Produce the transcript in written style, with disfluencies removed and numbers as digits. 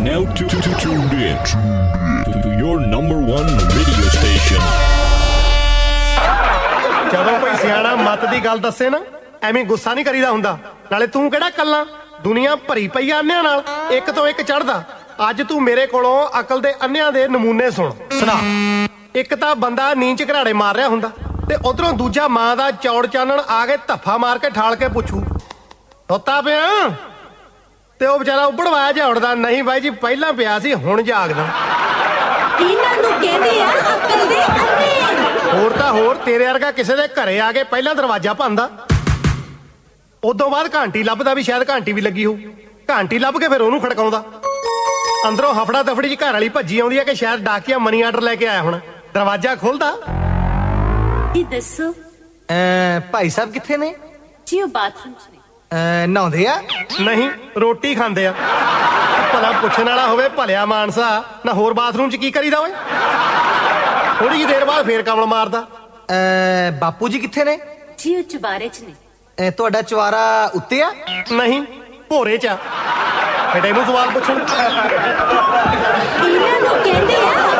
now tuned in to your number one radio station. ਜਦੋਂ ਕੋਈ ਸਿਆਣਾ ਮੱਤ ਦੀ ਗੱਲ ਦੱਸੇ ਨਾ ਐਵੇਂ ਗੁੱਸਾ ਨਹੀਂ ਕਰੀਦਾ ਹੁੰਦਾ। ਨਾਲੇ ਤੂੰ ਕਿਹੜਾ ਕੱਲਾ, ਦੁਨੀਆ ਭਰੀ ਪਈ ਆ ਅੰਨਿਆਂ ਨਾਲ, ਇੱਕ ਤੋਂ ਇੱਕ ਚੜ੍ਹਦਾ। ਅੱਜ ਤੂੰ ਮੇਰੇ ਕੋਲੋਂ ਅਕਲ ਦੇ ਅੰਨਿਆਂ ਦੇ ਨਮੂਨੇ ਸੁਣਾ। ਇੱਕ ਤਾਂ ਬੰਦਾ ਨੀਂਦ ਚ ਘਰਾੜੇ ਮਾਰ ਰਿਹਾ ਹੁੰਦਾ ਤੇ ਉਧਰੋਂ ਦੂਜਾ ਮਾਂ ਦਾ ਚੌੜ ਚਾਨਣ ਆ ਕੇ ਧੱਫਾ ਮਾਰ ਕੇ ਠਾਲ ਕੇ ਪੁੱਛੂ ਸੁੱਤਾ ਪਿਆ, ਤੇ ਉਹ ਵਿਚਾਰਾ ਉੱਬੜਵਾਇਆ ਜਿਹਾ ਉੱਠਦਾ, ਨਹੀਂ ਬਾਈ ਜੀ ਪਹਿਲਾਂ ਪਿਆ ਸੀ ਹੁਣ ਜਾਗਦਾ। ਇਹਨਾਂ ਨੂੰ ਕਹਿੰਦੇ ਆ ਅਕਲ ਦੇ ਅੰਨੇ। ਹੋਰ ਤਾਂ ਹੋਰ ਤੇਰੇ ਵਰਗਾ ਕਿਸੇ ਦੇ ਘਰੇ ਆ ਕੇ ਪਹਿਲਾਂ ਦਰਵਾਜ਼ਾ ਭੰਨਦਾ, ਉਦੋਂ ਬਾਅਦ ਘੰਟੀ ਲੱਭਦਾ ਵੀ ਸ਼ਾਇਦ ਘੰਟੀ ਵੀ ਲੱਗੀ ਹੋਊ, ਘੰਟੀ ਲੱਭ ਕੇ ਫਿਰ ਉਹਨੂੰ ਖੜਕਾਉਂਦਾ। ਅੰਦਰੋਂ ਹਫੜਾ ਦਫੜੀ ਚ ਘਰ ਵਾਲੀ ਭੱਜੀ ਆਉਂਦੀ ਹੈ ਕਿ ਸ਼ਾਇਦ ਡਾਕੀਆ ਮਨੀ ਆਰਡਰ ਲੈ ਕੇ ਆਇਆ ਹੁਣ, ਦਰਵਾਜ਼ਾ ਖੋਲਦਾ। ਜੀ ਦੱਸੋ ਭਾਈ ਸਾਹਿਬ ਕਿੱਥੇ ਨੇ ਜੀ? ਉਹ ਬਾਥਰੂਮ ਚ ਨੇ। ਨਹਾਉਂਦੇ ਆ? ਨਹੀਂ, ਰੋਟੀ ਖਾਂਦੇ ਆ। ਭਲਾ ਪੁੱਛਣ ਵਾਲਾ ਹੋਵੇ ਭਲਿਆ ਮਾਨਸਾ, ਨਾ ਹੋਰ ਬਾਥਰੂਮ ਚ ਕੀ ਕਰੀਦਾ ਓਏ? ਥੋੜੀ ਜਿਹੀ ਦੇਰ ਬਾਅਦ ਫੇਰ ਕਮਲ ਮਾਰਦਾ। ਬਾਪੂ ਜੀ ਕਿੱਥੇ ਨੇ ਜੀ? ਉਹ ਚੁਬਾਰੇ ਚ ਨੇ। ਤੁਹਾਡਾ ਚੁਬਾਰਾ ਉੱਤੇ ਆ? ਨਹੀਂ, ਭੋਰੇ ਚ ਆ। ਬੇਟੇ ਨੂੰ ਸਵਾਲ ਪੁੱਛਣ। ਇਹਨਾਂ ਨੂੰ ਕਹਿੰਦੇ ਆ